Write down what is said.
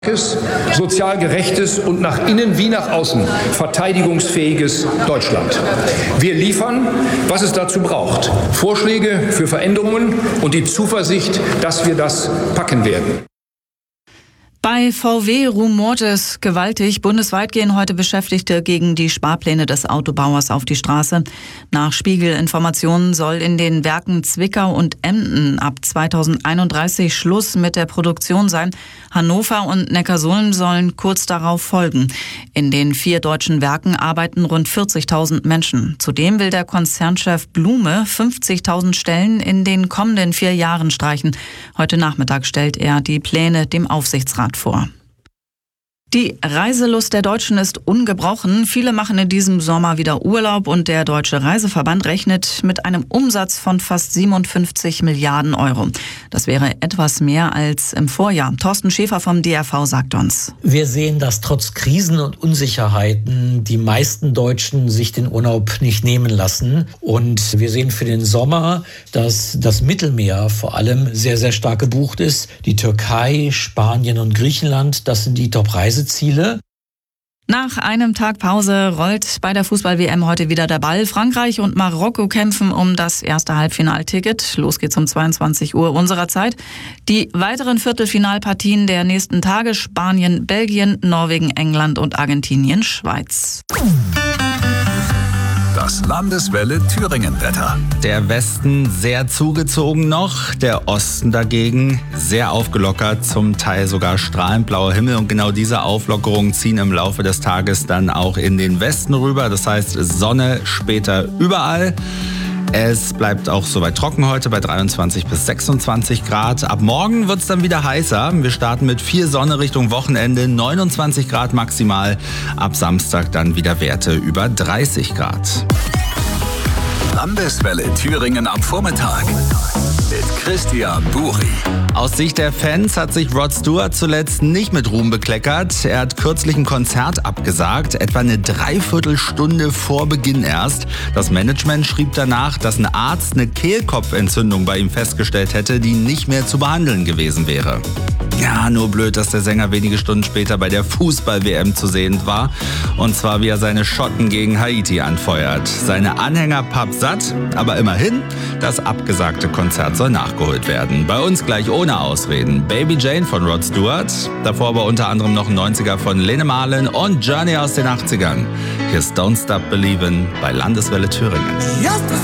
sozial gerechtes und nach innen wie nach außen verteidigungsfähiges Deutschland. Wir liefern, was es dazu braucht. Vorschläge für Veränderungen und die Zuversicht, dass wir das packen werden. Bei VW rumort es gewaltig. Bundesweit gehen heute Beschäftigte gegen die Sparpläne des Autobauers auf die Straße. Nach Spiegel-Informationen soll in den Werken Zwickau und Emden ab 2031 Schluss mit der Produktion sein. Hannover und Neckarsulm sollen kurz darauf folgen. In den 4 deutschen Werken arbeiten rund 40.000 Menschen. Zudem will der Konzernchef Blume 50.000 Stellen in den kommenden 4 Jahren streichen. Heute Nachmittag stellt er die Pläne dem Aufsichtsrat vor. Die Reiselust der Deutschen ist ungebrochen. Viele machen in diesem Sommer wieder Urlaub und der Deutsche Reiseverband rechnet mit einem Umsatz von fast 57 Milliarden Euro. Das wäre etwas mehr als im Vorjahr. Thorsten Schäfer vom DRV sagt uns: Wir sehen, dass trotz Krisen und Unsicherheiten die meisten Deutschen sich den Urlaub nicht nehmen lassen. Und wir sehen für den Sommer, dass das Mittelmeer vor allem sehr, sehr stark gebucht ist. Die Türkei, Spanien und Griechenland, das sind die Top-Reiseziele. Nach einem Tag Pause rollt bei der Fußball-WM heute wieder der Ball. Frankreich und Marokko kämpfen um das erste Halbfinalticket. Los geht's um 22 Uhr unserer Zeit. Die weiteren Viertelfinalpartien der nächsten Tage: Spanien, Belgien, Norwegen, England und Argentinien, Schweiz. Das Landeswelle Thüringen-Wetter. Der Westen sehr zugezogen noch, der Osten dagegen sehr aufgelockert, zum Teil sogar strahlend blauer Himmel. Und genau diese Auflockerungen ziehen im Laufe des Tages dann auch in den Westen rüber. Das heißt, Sonne später überall. Es bleibt auch soweit trocken heute bei 23 bis 26 Grad. Ab morgen wird es dann wieder heißer. Wir starten mit viel Sonne Richtung Wochenende, 29 Grad maximal. Ab Samstag dann wieder Werte über 30 Grad. Landeswelle Thüringen am Vormittag mit Christian Buri. Aus Sicht der Fans hat sich Rod Stewart zuletzt nicht mit Ruhm bekleckert. Er hat kürzlich ein Konzert abgesagt, etwa eine Dreiviertelstunde vor Beginn erst. Das Management schrieb danach, dass ein Arzt eine Kehlkopfentzündung bei ihm festgestellt hätte, die nicht mehr zu behandeln gewesen wäre. Ja, nur blöd, dass der Sänger wenige Stunden später bei der Fußball-WM zu sehen war. Und zwar, wie er seine Schotten gegen Haiti anfeuert. Seine Anhänger pappsatt, aber immerhin, das abgesagte Konzert soll nachgeholt werden. Bei uns gleich ohne Ausreden. Baby Jane von Rod Stewart, davor aber unter anderem noch ein 90er von Lene Marlin und Journey aus den 80ern. Hier ist Don't Stop Believin' bei Landeswelle Thüringen.